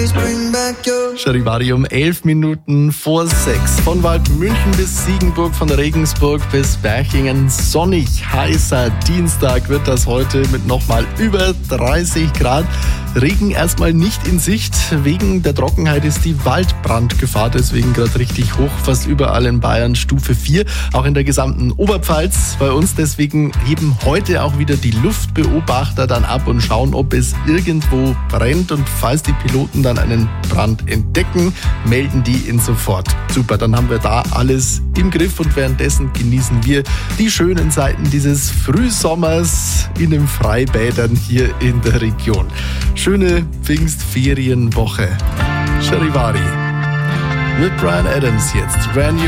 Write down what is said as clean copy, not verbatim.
Charivari um 11 Minuten vor 6. Von Waldmünchen bis Siegenburg, von Regensburg bis Berchingen. Sonnig, heißer Dienstag wird das heute mit nochmal über 30 Grad. Regen erstmal nicht in Sicht. Wegen der Trockenheit ist die Waldbrandgefahr deswegen gerade richtig hoch. Fast überall in Bayern Stufe 4. Auch in der gesamten Oberpfalz. Bei uns deswegen heben heute auch wieder die Luftbeobachter dann ab und schauen, ob es irgendwo brennt. Und falls die Piloten dann einen Brand entdecken, melden die ihn sofort. Super, dann haben wir da alles im Griff und währenddessen genießen wir die schönen Seiten dieses Frühsommers in den Freibädern hier in der Region. Schöne Pfingstferienwoche. Charivari mit Bryan Adams jetzt. Brand new.